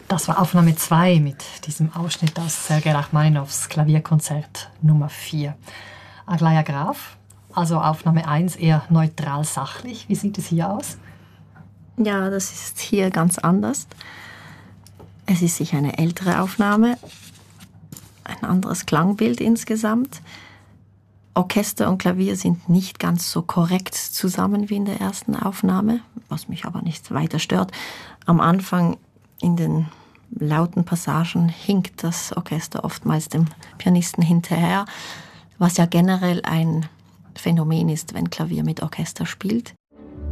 Das war Aufnahme 2 mit diesem Ausschnitt aus Sergei Rachmaninows Klavierkonzert Nummer 4. Aglaja Graf, also Aufnahme 1 eher neutral sachlich. Wie sieht es hier aus? Ja, das ist hier ganz anders. Es ist sicher eine ältere Aufnahme, ein anderes Klangbild insgesamt. Orchester und Klavier sind nicht ganz so korrekt zusammen wie in der ersten Aufnahme, was mich aber nicht weiter stört. Am Anfang in den lauten Passagen hinkt das Orchester oftmals dem Pianisten hinterher, was ja generell ein Phänomen ist, wenn Klavier mit Orchester spielt.